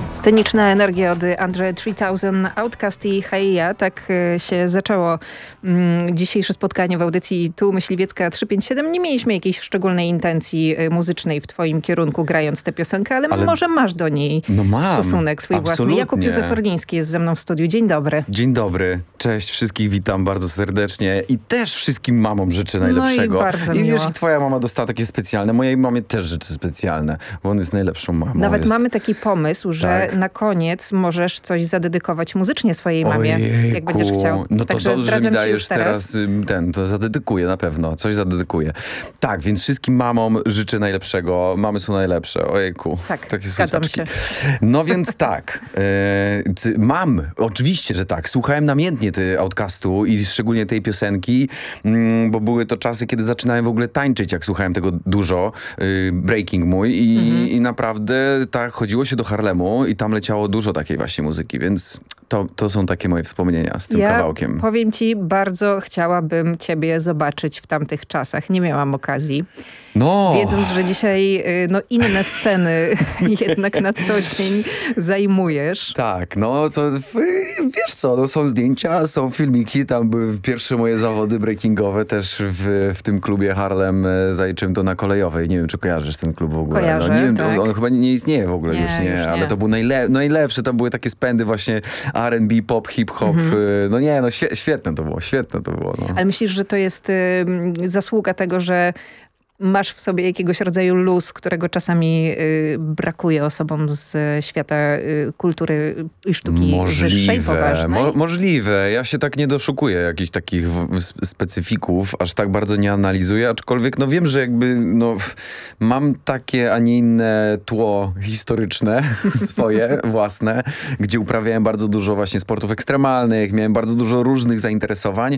Sceniczna energia od Andre 3000, Outcast i Haia. Tak się zaczęło dzisiejsze spotkanie w audycji Tu Myśliwiecka 357. Nie mieliśmy jakiejś szczególnej intencji muzycznej w twoim kierunku, grając tę piosenkę, ale może masz do niej stosunek swój własny. Jakub Józef Orliński jest ze mną w studiu. Dzień dobry. Dzień dobry. Cześć, wszystkich witam bardzo serdecznie i też wszystkim mamom życzę najlepszego. No i bardzo miło. Wiesz, twoja mama dostała takie specjalne. Mojej mamie też życzę specjalne, bo on jest najlepszą mamą. Nawet mamy taki pomysł, że na koniec możesz coś zadedykować muzycznie swojej mamie, jak będziesz chciał. No to także dobrze, że mi dajesz teraz to zadedykuję na pewno. Coś zadedykuję. Tak, więc wszystkim mamom życzę najlepszego. Mamy są najlepsze. Ojejku. Tak, takie zgadzam słuchaczki. się. No więc tak. Oczywiście, że tak. Słuchałem namiętnie Outcastu i szczególnie tej piosenki, bo były to czasy, kiedy zaczynałem w ogóle tańczyć, jak słuchałem tego dużo. Breaking mój i naprawdę tak chodziło się do Harlemu i tam leciało dużo takiej właśnie muzyki, więc to są takie moje wspomnienia z tym kawałkiem. Powiem ci, bardzo chciałabym ciebie zobaczyć w tamtych czasach. Nie miałam okazji. Wiedząc, że dzisiaj inne sceny jednak na co dzień zajmujesz. Tak, wiesz co, są zdjęcia, są filmiki, tam były pierwsze moje zawody breakingowe też w tym klubie Harlem, zaliczyłem to na Kolejowej. Nie wiem, czy kojarzysz ten klub w ogóle. Kojarzę, nie wiem, tak. on chyba nie istnieje w ogóle, już nie. Ale to był najlepszy, tam były takie spędy właśnie R&B, pop, hip-hop. Świetne to było. No. Ale myślisz, że to jest zasługa tego, że masz w sobie jakiegoś rodzaju luz, którego czasami brakuje osobom z świata kultury i sztuki wyższej, poważnej? Możliwe. Ja się tak nie doszukuję jakichś takich specyfików, aż tak bardzo nie analizuję, aczkolwiek wiem, że mam takie, a nie inne tło historyczne swoje, własne, gdzie uprawiałem bardzo dużo właśnie sportów ekstremalnych, miałem bardzo dużo różnych zainteresowań.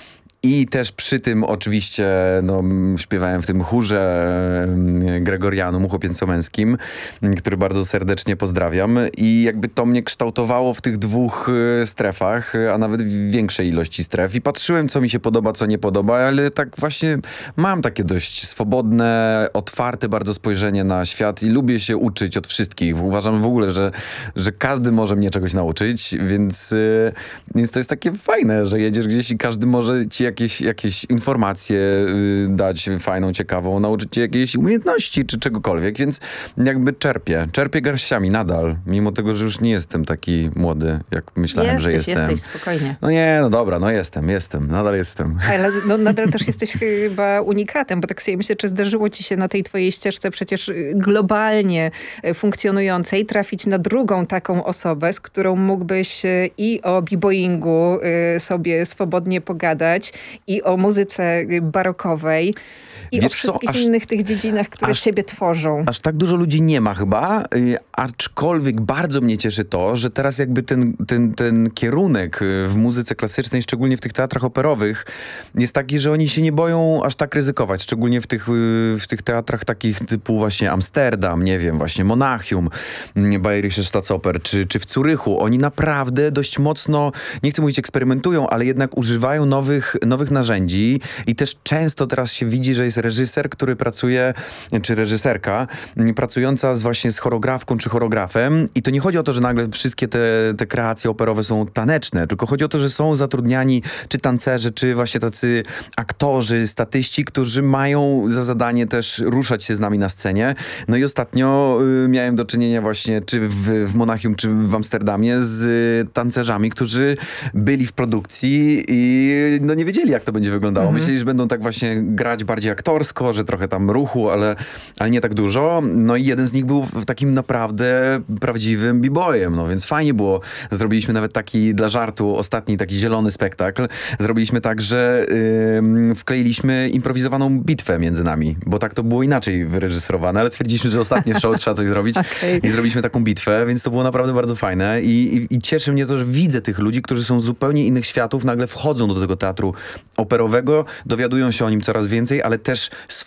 I też przy tym oczywiście śpiewałem w tym chórze Gregorianum chłopięco-męskim, który bardzo serdecznie pozdrawiam. I jakby to mnie kształtowało w tych dwóch strefach, a nawet w większej ilości stref. I patrzyłem, co mi się podoba, co nie podoba, ale tak właśnie mam takie dość swobodne, otwarte bardzo spojrzenie na świat i lubię się uczyć od wszystkich. Uważam w ogóle, że każdy może mnie czegoś nauczyć, więc to jest takie fajne, że jedziesz gdzieś i każdy może ci jakieś informacje dać fajną, ciekawą, nauczyć cię jakiejś umiejętności czy czegokolwiek, więc jakby czerpię garściami nadal, mimo tego, że już nie jestem taki młody, jak myślałem, że jestem. Jesteś, spokojnie. Jestem, nadal jestem. Ale nadal też jesteś chyba unikatem, bo tak sobie myślę, czy zdarzyło ci się na tej twojej ścieżce przecież globalnie funkcjonującej trafić na drugą taką osobę, z którą mógłbyś i o b-boyingu sobie swobodnie pogadać, i o muzyce barokowej i o wszystkich innych tych dziedzinach, które ciebie tworzą. Aż tak dużo ludzi nie ma chyba, aczkolwiek bardzo mnie cieszy to, że teraz jakby ten kierunek w muzyce klasycznej, szczególnie w tych teatrach operowych, jest taki, że oni się nie boją aż tak ryzykować, szczególnie w tych teatrach takich typu właśnie Amsterdam, nie wiem, właśnie Monachium, Bayerische Staatsoper, czy w Zurychu. Oni naprawdę dość mocno, nie chcę mówić eksperymentują, ale jednak używają nowych narzędzi i też często teraz się widzi, że jest reżyser, który pracuje, czy reżyserka, pracująca właśnie z choreografką czy choreografem i to nie chodzi o to, że nagle wszystkie te kreacje operowe są taneczne, tylko chodzi o to, że są zatrudniani czy tancerze, czy właśnie tacy aktorzy, statyści, którzy mają za zadanie też ruszać się z nami na scenie. No i ostatnio miałem do czynienia właśnie czy w Monachium, czy w Amsterdamie z tancerzami, którzy byli w produkcji i nie wiedzieli, jak to będzie wyglądało. Myśleli, że będą tak właśnie grać bardziej aktorsko, że trochę tam ruchu, ale nie tak dużo. No i jeden z nich był takim naprawdę prawdziwym b-boyem, więc fajnie było. Zrobiliśmy nawet taki dla żartu ostatni taki zielony spektakl. Zrobiliśmy tak, że wkleiliśmy improwizowaną bitwę między nami, bo tak to było inaczej wyreżyserowane, ale stwierdziliśmy, że ostatnie show trzeba coś zrobić i zrobiliśmy taką bitwę, więc to było naprawdę bardzo fajne i cieszy mnie to, że widzę tych ludzi, którzy są z zupełnie innych światów, nagle wchodzą do tego teatru operowego, dowiadują się o nim coraz więcej, ale też